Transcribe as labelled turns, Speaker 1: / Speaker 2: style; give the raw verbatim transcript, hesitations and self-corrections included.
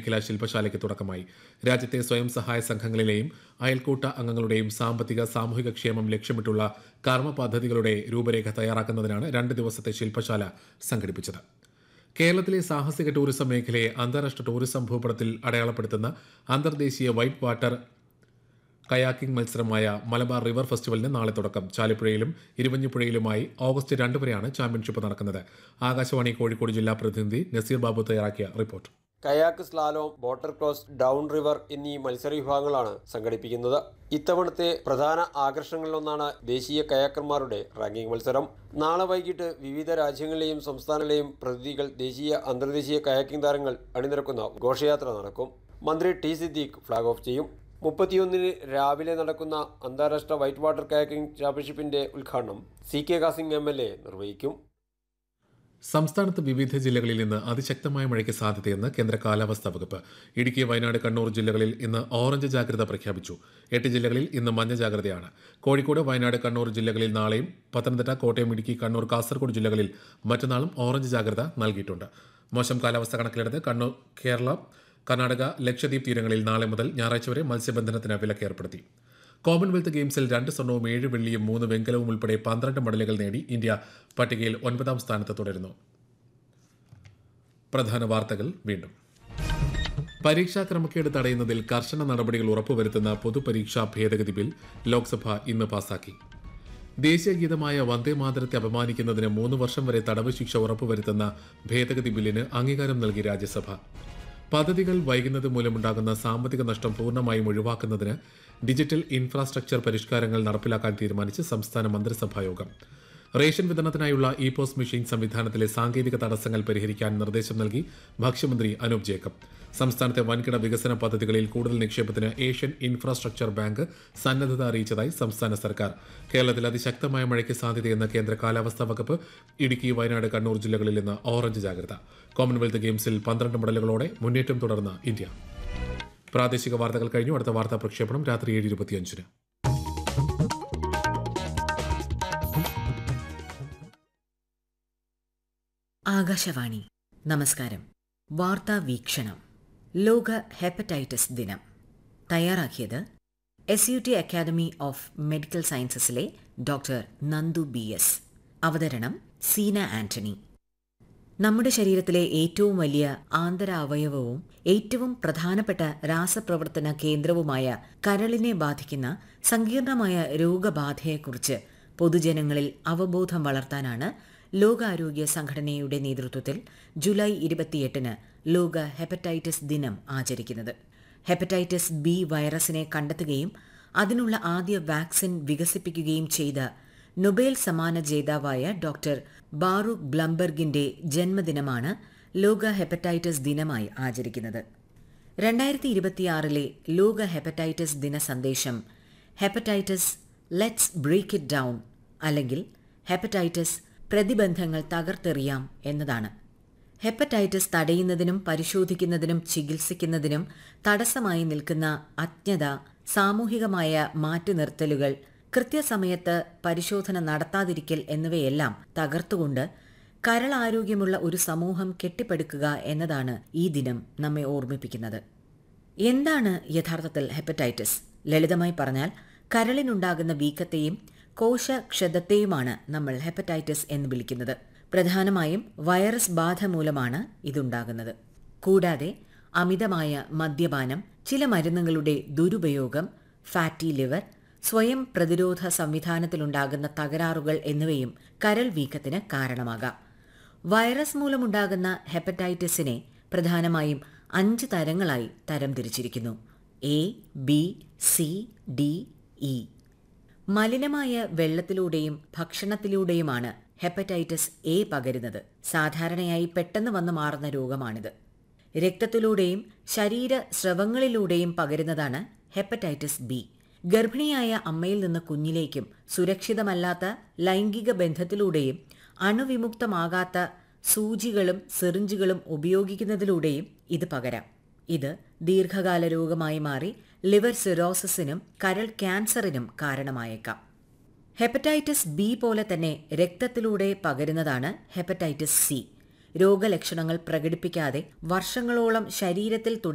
Speaker 1: മേഖലാ ശില്പശാലയ്ക്ക് തുടക്കമായി. രാജ്യത്തെ സ്വയം സഹായ സംഘങ്ങളിലെയും അയൽക്കൂട്ട അംഗങ്ങളുടെയും സാമ്പത്തിക സാമൂഹിക ക്ഷേമം ലക്ഷ്യമിട്ടുള്ള കർമ്മ പദ്ധതികളുടെ രൂപരേഖ തയ്യാറാക്കുന്നതിനാണ് രണ്ട് ദിവസത്തെ ശില്പശാല സംഘടിപ്പിച്ചത്. കേരളത്തിലെ സാഹസിക ടൂറിസം മേഖലയെ അന്താരാഷ്ട്ര ടൂറിസം ഭൂപടത്തിൽ അടയാളപ്പെടുത്തുന്ന അന്തർദേശീയ white water kayaking മത്സരമായ Malabar river ഫെസ്റ്റിവലിന് നാളെ തുടക്കം. ചാലിപ്പുഴയിലും ഇരുവഞ്ഞിപ്പുഴയിലുമായി ഓഗസ്റ്റ് രണ്ട് വരെയാണ് ചാമ്പ്യൻഷിപ്പ് നടക്കുന്നത്. ആകാശവാണി കോഴിക്കോട് ജില്ലാ പ്രതിനിധി നസീർ ബാബു തയ്യാറാക്കിയ report.
Speaker 2: Kayak, slalom, water cross, down river എന്നീ മത്സര വിഭാഗങ്ങളാണ് സംഘടിപ്പിക്കുന്നത്. ഇത്തവണത്തെ പ്രധാന ആകർഷണങ്ങളിലൊന്നാണ് ദേശീയ കയാക്കർമാരുടെ റാങ്കിംഗ് മത്സരം. നാളെ വൈകിട്ട് വിവിധ രാജ്യങ്ങളിലെയും സംസ്ഥാനങ്ങളിലെയും പ്രതിനിധികൾ, ദേശീയ അന്തർദേശീയ കയാക്കിംഗ് താരങ്ങൾ അണിനിരക്കുന്ന ഘോഷയാത്ര നടക്കും. മന്ത്രി ടി സിദ്ദീഖ് ഫ്ളാഗ് ഓഫ് ചെയ്യും. മുപ്പത്തിയൊന്നിന് രാവിലെ നടക്കുന്ന അന്താരാഷ്ട്ര വൈറ്റ് വാട്ടർ കയാക്കിംഗ് ചാമ്പ്യൻഷിപ്പിന്റെ ഉദ്ഘാടനം C K Kasim M L A നിർവഹിക്കും.
Speaker 1: സംസ്ഥാനത്ത് വിവിധ ജില്ലകളിൽ ഇന്ന് അതിശക്തമായ മഴയ്ക്ക് സാധ്യതയെന്ന് കേന്ദ്ര കാലാവസ്ഥാ വകുപ്പ്. ഇടുക്കി, വയനാട്, കണ്ണൂർ ജില്ലകളിൽ ഇന്ന് ഓറഞ്ച് ജാഗ്രത പ്രഖ്യാപിച്ചു. എട്ട് ജില്ലകളിൽ ഇന്ന് മഞ്ഞ ജാഗ്രതയാണ്. കോഴിക്കോട്, വയനാട്, കണ്ണൂർ ജില്ലകളിൽ നാളെയും പത്തനംതിട്ട, കോട്ടയം, ഇടുക്കി, കണ്ണൂർ, കാസർഗോഡ് ജില്ലകളിൽ മറ്റന്നാളും ഓറഞ്ച് ജാഗ്രത നൽകിയിട്ടുണ്ട്. മോശം കാലാവസ്ഥ കണക്കിലെടുത്ത് കണ്ണൂർ, കേരള, കർണാടക, ലക്ഷദ്വീപ് തീരങ്ങളിൽ നാളെ മുതൽ ഞായറാഴ്ച വരെ മത്സ്യബന്ധനത്തിന് വിലക്ക് ഏർപ്പെടുത്തി. കോമൺവെൽത്ത് ഗെയിംസിൽ രണ്ട് സ്വർണവും ഏഴ് വെള്ളിയും മൂന്ന് വെങ്കലവും ഉൾപ്പെടെ പന്ത്രണ്ട് മെഡലുകൾ നേടി ഇന്ത്യ പട്ടികയിൽ ഒൻപതാം സ്ഥാനത്ത് തുടരുന്നു. പ്രധാന വാർത്തകൾ വീണ്ടും. പരീക്ഷാ ക്രമക്കേട് തടയുന്നതിൽ കർശന നടപടികൾ ഉറപ്പുവരുത്തുന്ന പൊതുപരീക്ഷാ ഭേദഗതി ബിൽ ലോക്സഭ ഇന്ന് പാസാക്കി. ദേശീയ ഗീതമായ വന്ദേമാതരത്തെ അപമാനിക്കുന്നതിന് മൂന്ന് വർഷം വരെ തടവ് ശിക്ഷ ഉറപ്പുവരുത്തുന്ന ഭേദഗതി ബില്ലിന് അംഗീകാരം നൽകി രാജ്യസഭ. പദ്ധതികൾ വൈകുന്നത് മൂലമുണ്ടാകുന്ന സാമ്പത്തിക നഷ്ടം പൂർണ്ണമായും ഒഴിവാക്കുന്നതിന് ഡിജിറ്റൽ ഇൻഫ്രാസ്ട്രക്ചർ പരിഷ്കാരങ്ങൾ നടപ്പിലാക്കാൻ തീരുമാനിച്ച് സംസ്ഥാന മന്ത്രിസഭാ യോഗം. റേഷൻ വിതരണത്തിനായുള്ള ഇ പോസ് മെഷീൻ സംവിധാനത്തിലെ സാങ്കേതിക തടസ്സങ്ങൾ പരിഹരിക്കാൻ നിർദ്ദേശം നൽകി ഭക്ഷ്യമന്ത്രി അനൂപ് ജേക്കബ്. സംസ്ഥാനത്തെ വൻകിട വികസന പദ്ധതികളിൽ കൂടുതൽ നിക്ഷേപത്തിന് ഏഷ്യൻ ഇൻഫ്രാസ്ട്രക്ചർ ബാങ്ക് സന്നദ്ധത അറിയിച്ചതായി സംസ്ഥാന സർക്കാർ. കേരളത്തിൽ അതിശക്തമായ മഴയ്ക്ക് സാധ്യതയെന്ന് കേന്ദ്ര കാലാവസ്ഥാ വകുപ്പ്. ഇടുക്കി, വയനാട്, കണ്ണൂർ ജില്ലകളിൽ ഇന്ന് ഓറഞ്ച് ജാഗ്രത. കോമൺവെൽത്ത് ഗെയിംസിൽ പന്ത്രണ്ട് മെഡലുകളോടെ മുന്നേറ്റം തുടർന്ന ഇന്ത്യ. പ്രാദേശിക വാർത്തകൾ കഴിഞ്ഞു. അടുത്ത വാർത്താ പ്രക്ഷേപണം രാത്രി ഏഴ് ഇരുപത്തിയഞ്ചിന്.
Speaker 3: ആകാശവാണി. നമസ്കാരം. വാർത്താ വീക്ഷണം. ലോക ഹെപ്പറ്റൈറ്റിസ് ദിനം. തയ്യാറാക്കിയത് S U T academy of medical സയൻസസിലെ doctor Nandu B S. അവതരണം സീന ആന്റണി. നമ്മുടെ ശരീരത്തിലെ ഏറ്റവും വലിയ ആന്തരാവയവവും ഏറ്റവും പ്രധാനപ്പെട്ട രാസപ്രവർത്തന കേന്ദ്രവുമായ കരളിനെ ബാധിക്കുന്ന സങ്കീർണമായ രോഗബാധയെക്കുറിച്ച് പൊതുജനങ്ങളിൽ അവബോധം വളർത്താനാണ് ലോകാരോഗ്യ സംഘടനയുടെ നേതൃത്വത്തിൽ ജൂലൈ ഇരുപത്തിയെട്ടിന് ലോക ഹെപ്പറ്റൈറ്റിസ് ദിനം ആചരിക്കുന്നത്. ഹെപ്പറ്റൈറ്റിസ് ബി വൈറസിനെ കണ്ടെത്തുകയും അതിനുള്ള ആദ്യ വാക്സിൻ വികസിപ്പിക്കുകയും ചെയ്ത നൊബേൽ സമ്മാന ജേതാവായ ഡോക്ടർ ബാറൂക്ക് ബ്ലംബർഗിന്റെ ജന്മദിനമാണ് ലോക ഹെപ്പറ്റൈറ്റിസ് ദിനമായി ആചരിക്കുന്നത്. രണ്ടായിരത്തി ഇരുപത്തിയാറിലെ ലോക ഹെപ്പറ്റൈറ്റിസ് ദിന സന്ദേശം hepatitis let's break it down, അല്ലെങ്കിൽ ഹെപ്പറ്റൈറ്റിസ് പ്രതിബന്ധങ്ങൾ തകർത്തെറിയാം എന്നതാണ്. ഹെപ്പറ്റൈറ്റിസ് തടയുന്നതിനും പരിശോധിക്കുന്നതിനും ചികിത്സിക്കുന്നതിനും തടസ്സമായി നിൽക്കുന്ന അജ്ഞത, സാമൂഹികമായ മാറ്റിനിർത്തലുകൾ, കൃത്യസമയത്ത് പരിശോധന നടത്താതിരിക്കൽ എന്നിവയെല്ലാം തകർത്തുകൊണ്ട് കരളാരോഗ്യമുള്ള ഒരു സമൂഹം കെട്ടിപ്പടുക്കുക എന്നതാണ് ഈ ദിനം നമ്മെ ഓർമ്മിപ്പിക്കുന്നത്. എന്താണ് യഥാർത്ഥത്തിൽ ഹെപ്പറ്റൈറ്റിസ്? ലളിതമായി പറഞ്ഞാൽ കരളിനുണ്ടാകുന്ന വീക്കത്തെയും കോശക്ഷതത്തെയുമാണ് നമ്മൾ ഹെപ്പറ്റൈറ്റിസ് എന്ന് വിളിക്കുന്നത്. പ്രധാനമായും വൈറസ് ബാധ മൂലമാണ് ഇതുണ്ടാകുന്നത്. കൂടാതെ അമിതമായ മദ്യപാനം, ചില മരുന്നുകളുടെ ദുരുപയോഗം, ഫാറ്റി ലിവർ, സ്വയം പ്രതിരോധ സംവിധാനത്തിലുണ്ടാകുന്ന തകരാറുകൾ എന്നിവയും കരൾ വീക്കത്തിന് കാരണമാകാം. വൈറസ് മൂലമുണ്ടാകുന്ന ഹെപ്പറ്റൈറ്റിസിനെ പ്രധാനമായും അഞ്ച് തരങ്ങളായി തരംതിരിച്ചിരിക്കുന്നു: A, B, C, D, E. മലിനമായ വെള്ളത്തിലൂടെയും ഭക്ഷണത്തിലൂടെയുമാണ് ഹെപ്പറ്റൈറ്റിസ് എ പകരുന്നത്. സാധാരണയായി പെട്ടെന്ന് വന്നു മാറുന്ന രോഗമാണിത്. രക്തത്തിലൂടെയും ശരീര സ്രവങ്ങളിലൂടെയും പകരുന്നതാണ് ഹെപ്പറ്റൈറ്റിസ് ബി. ഗർഭിണിയായ അമ്മയിൽ നിന്ന് കുഞ്ഞിലേക്കും സുരക്ഷിതമല്ലാത്ത ലൈംഗിക ബന്ധത്തിലൂടെയും അണുവിമുക്തമാകാത്ത സൂചികളും സിറിഞ്ചുകളും ഉപയോഗിക്കുന്നതിലൂടെയും ഇത് പകരാം. ഇത് ദീർഘകാല രോഗമായി മാറി ലിവർ സിറോസിസിനും കരൾ ക്യാൻസറിനും കാരണമായേക്കാം. ഹെപ്പറ്റൈറ്റിസ് ബി പോലെ തന്നെ രക്തത്തിലൂടെ പകരുന്നതാണ് ഹെപ്പറ്റൈറ്റിസ് സി. രോഗലക്ഷണങ്ങൾ പ്രകടിപ്പിക്കാതെ വർഷങ്ങളോളം ശരീരത്തിൽ